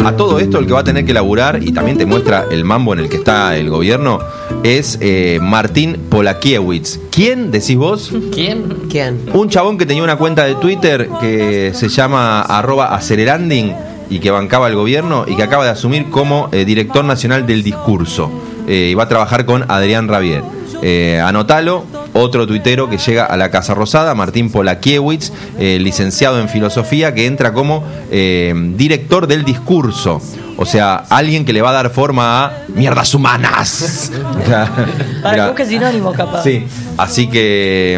A todo esto el que va a tener que laburar, y también te muestra el mambo en el que está el gobierno, es Martín Polakiewicz. ¿Quién, decís vos? ¿Quién? Un chabón que tenía una cuenta de Twitter que se llama @aceleranding y que bancaba el gobierno y que acaba de asumir como director nacional del discurso. Y va a trabajar con Adrián Rabier. Anotalo, otro tuitero que llega a la Casa Rosada, Martín Polakiewicz, licenciado en filosofía, que entra como director del discurso. O sea, alguien que le va a dar forma a mierdas humanas. Para que es sinónimo, capaz. Sí, así que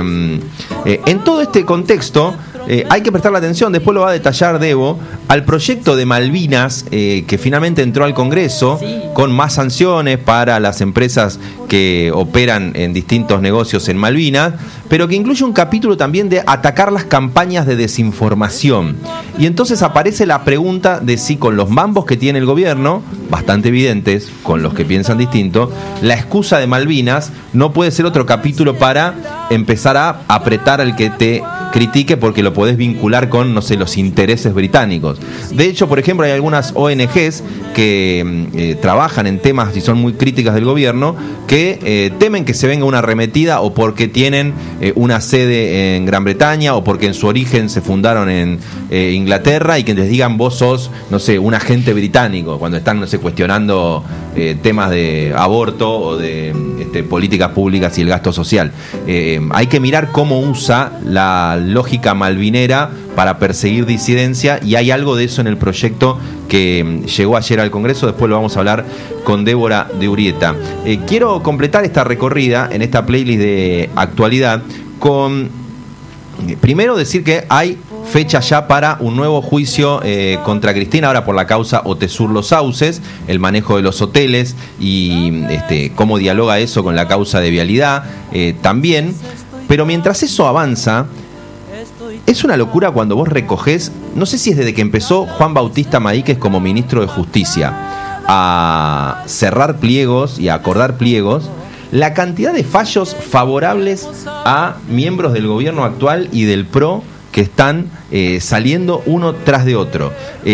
en todo este contexto hay que prestarle atención, después lo va a detallar Debo, al proyecto de Malvinas que finalmente entró al Congreso, sí, con más sanciones para las empresas que operan en distintos negocios en Malvinas, pero que incluye un capítulo también de atacar las campañas de desinformación. Y entonces aparece la pregunta de si con los mambos que tiene el gobierno, bastante evidentes, con los que piensan distinto, la excusa de Malvinas no puede ser otro capítulo para empezar a apretar al que te critique porque lo podés vincular con, no sé, los intereses británicos. De hecho, por ejemplo, hay algunas ONGs que trabajan en temas y son muy críticas del gobierno, que temen que se venga una arremetida o porque tienen una sede en Gran Bretaña o porque en su origen se fundaron en Inglaterra y que les digan vos sos, no sé, un agente británico cuando están, no sé, cuestionando temas de aborto o de políticas públicas y el gasto social. Hay que mirar cómo usa la lógica malvinera para perseguir disidencia, y hay algo de eso en el proyecto que llegó ayer al Congreso. Después lo vamos a hablar con Débora de Urieta. Quiero completar esta recorrida en esta playlist de actualidad con, primero, decir que hay fecha ya para un nuevo juicio contra Cristina, ahora por la causa Otesur Los Sauces, el manejo de los hoteles y cómo dialoga eso con la causa de vialidad también. Pero mientras eso avanza, es una locura cuando vos recogés, no sé si es desde que empezó Juan Bautista Maíquez como ministro de Justicia a cerrar pliegos y a acordar pliegos, la cantidad de fallos favorables a miembros del gobierno actual y del PRO que están saliendo uno tras de otro.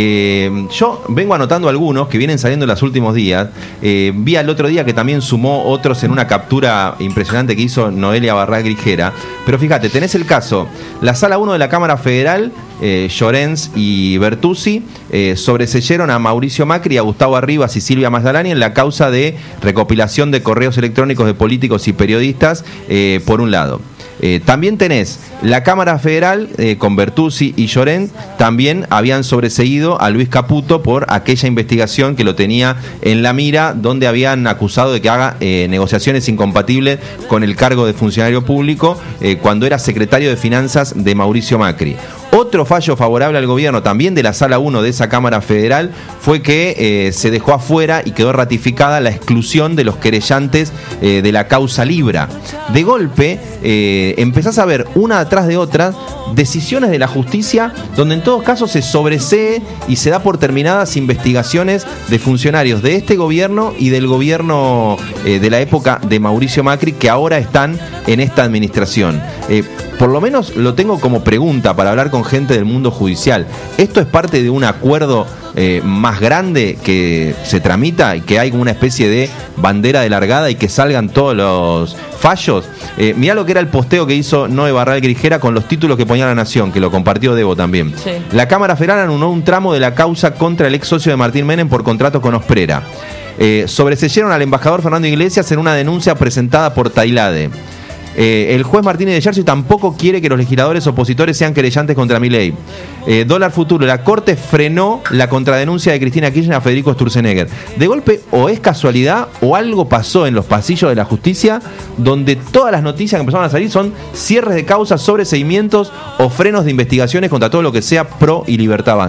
Yo vengo anotando algunos que vienen saliendo en los últimos días. Vi al otro día que también sumó otros en una captura impresionante que hizo Noelia Barral Grijera. Pero fíjate, tenés el caso, la Sala 1 de la Cámara Federal, Llorens y Bertuzzi sobreseyeron a Mauricio Macri, a Gustavo Arribas y Silvia Masdalani en la causa de recopilación de correos electrónicos de políticos y periodistas, por un lado. También tenés la Cámara Federal con Bertuzzi y Llorens, también habían sobreseído a Luis Caputo por aquella investigación que lo tenía en la mira, donde habían acusado de que haga negociaciones incompatibles con el cargo de funcionario público cuando era secretario de Finanzas de Mauricio Macri. Otro fallo favorable al gobierno, también de la Sala 1 de esa Cámara Federal, fue que se dejó afuera y quedó ratificada la exclusión de los querellantes de la causa Libra. De golpe, empezás a ver una atrás de otra decisiones de la justicia donde en todos casos se sobresee y se da por terminadas investigaciones de funcionarios de este gobierno y del gobierno de la época de Mauricio Macri, que ahora están en esta administración. Por lo menos lo tengo como pregunta para hablar con gente del mundo judicial. ¿Esto es parte de un acuerdo más grande que se tramita y que hay como una especie de bandera de largada y que salgan todos los fallos? Mirá lo que era el posteo que hizo Noé Barral Grijera con los títulos que ponía La Nación, que lo compartió Debo también. Sí. La Cámara Federal anuló un tramo de la causa contra el ex socio de Martín Menem por contrato con Osprera. Sobreseyeron al embajador Fernando Iglesias en una denuncia presentada por Tailade. El juez Martínez de Jersey tampoco quiere que los legisladores opositores sean querellantes contra Milei. Dólar Futuro, la Corte frenó la contradenuncia de Cristina Kirchner a Federico Sturzenegger. De golpe, o es casualidad o algo pasó en los pasillos de la justicia, donde todas las noticias que empezaron a salir son cierres de causas, sobreseimientos o frenos de investigaciones contra todo lo que sea pro y libertad avanza.